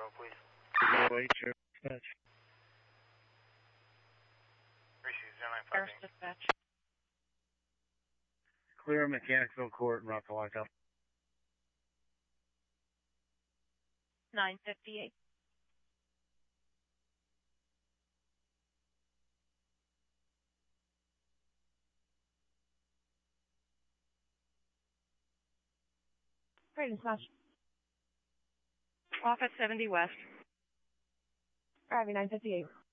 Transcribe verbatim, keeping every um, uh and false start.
zero, please. zero eight zero, dispatch. Receive zero nine five. First dispatch. Clear Mechanicsville Court and route to lockup. nine fifty-eight. Great dispatch. Office seventy West. Driving nine fifty-eight.